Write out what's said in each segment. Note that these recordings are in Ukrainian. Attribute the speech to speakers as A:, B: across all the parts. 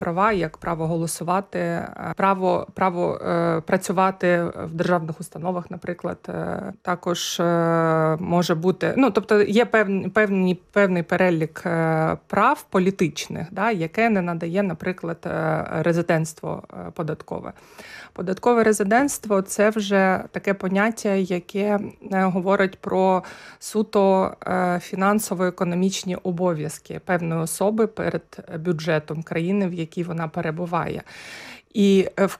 A: права, як право голосувати, право працювати в державних установах, наприклад, також може бути. Ну, тобто є певний перелік прав політичних, да, яке не надає, наприклад, резидентство податкове. Податкове резидентство – це вже таке поняття, яке говорить про суто фінансово-економічні обов'язки певної особи перед бюджетом країни, в якій вона перебуває. І в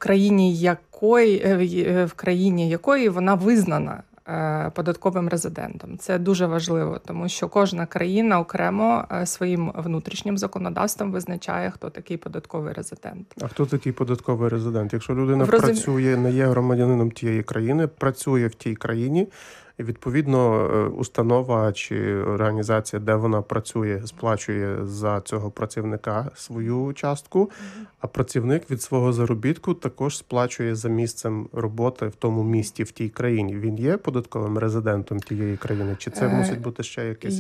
A: країні якої вона визнана податковим резидентом. Це дуже важливо, тому що кожна країна окремо своїм внутрішнім законодавством визначає, хто такий податковий резидент.
B: А хто такий податковий резидент? Якщо людина працює, не є громадянином тієї країни, працює в тій країні, і, відповідно, установа чи організація, де вона працює, сплачує за цього працівника свою частку, а працівник від свого заробітку також сплачує за місцем роботи в тому місті, в тій країні. Він є податковим резидентом тієї країни? Чи це мусить бути ще якесь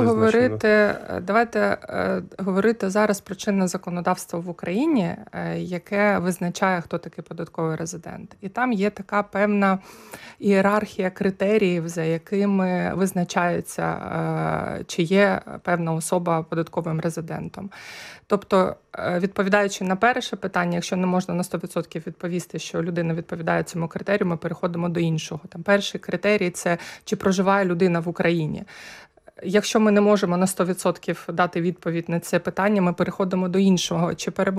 A: давайте говорити зараз про чинне законодавство в Україні, яке визначає, хто такий податковий резидент. І там є така певна ієрархія критеріїв, за якими визначається, чи є певна особа податковим резидентом. Тобто, відповідаючи на перше питання, якщо не можна на 100% відповісти, що людина відповідає цьому критерію, ми переходимо до іншого. Там перший критерій – це чи проживає людина в Україні. Якщо ми не можемо на 100% дати відповідь на це питання, ми переходимо до іншого.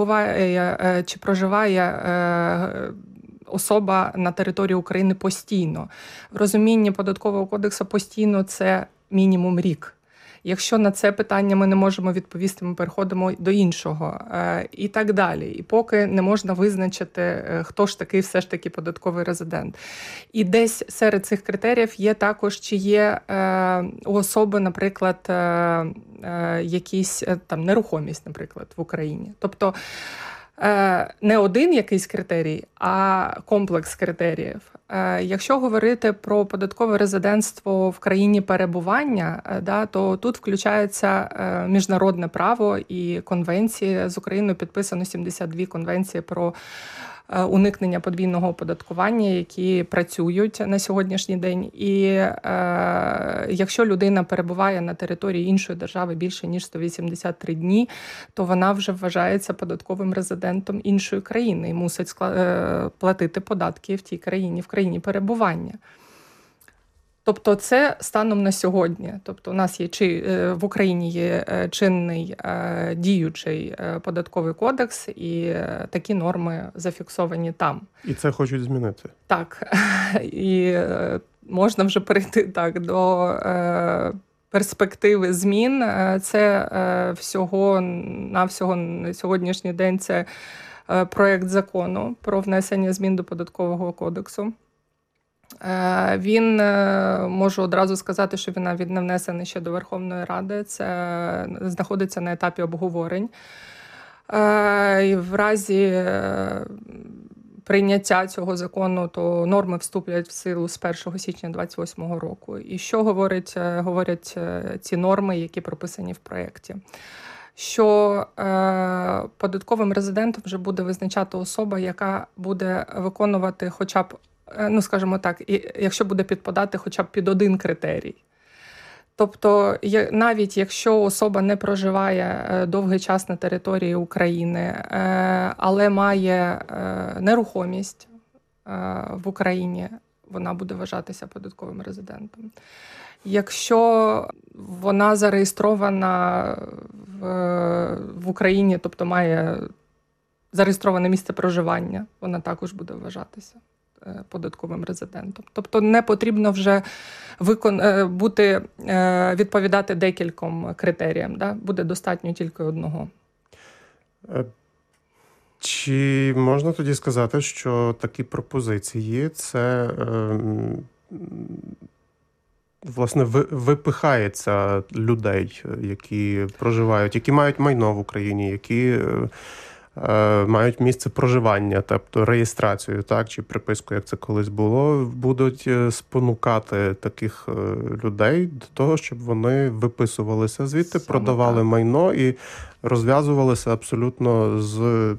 A: Чи проживає особа на території України постійно. В розумінні Податкового кодексу постійно – це мінімум рік. Якщо на це питання ми не можемо відповісти, ми переходимо до іншого і так далі. І поки не можна визначити, хто ж такий все ж таки податковий резидент. І десь серед цих критеріїв є також, чи є у особи, наприклад, якісь там нерухомість, наприклад, в Україні. Тобто не один якийсь критерій, а комплекс критеріїв. Якщо говорити про податкове резидентство в країні перебування, то тут включається міжнародне право і конвенції. З Україною підписано 72 конвенції про уникнення подвійного оподаткування, які працюють на сьогоднішній день. І якщо людина перебуває на території іншої держави більше, ніж 183 дні, то вона вже вважається податковим резидентом іншої країни і мусить платити податки в тій країні, в країні перебування. Тобто це станом на сьогодні. Тобто у нас є в Україні є чинний діючий податковий кодекс, і такі норми зафіксовані там.
B: І це хочуть змінити? Так.
A: І можна вже перейти до перспективи змін. Це всього-навсього на сьогоднішній день це проєкт закону про внесення змін до Податкового кодексу. Він, можу одразу сказати, що він навіть не внесений ще до Верховної Ради. Це знаходиться на етапі обговорень. І в разі прийняття цього закону, то норми вступлять в силу з 1 січня 2028 року. І що говорять ці норми, які прописані в проєкті? Що податковим резидентом вже буде визначати особа, яка буде виконувати хоча б, скажімо так, якщо буде підпадати хоча б під один критерій. Тобто, навіть якщо особа не проживає довгий час на території України, але має нерухомість в Україні, вона буде вважатися податковим резидентом. Якщо вона зареєстрована в Україні, тобто має зареєстроване місце проживання, вона також буде вважатися податковим резидентом. Тобто не потрібно вже відповідати декільком критеріям. Да? Буде достатньо тільки одного.
B: Чи можна тоді сказати, що такі пропозиції – це, власне, випихається людей, які проживають, які мають майно в Україні, які мають місце проживання, тобто реєстрацію, так, чи приписку, як це колись було, будуть спонукати таких людей до того, щоб вони виписувалися звідти,
A: Саме
B: продавали
A: так.
B: майно і розв'язувалися абсолютно з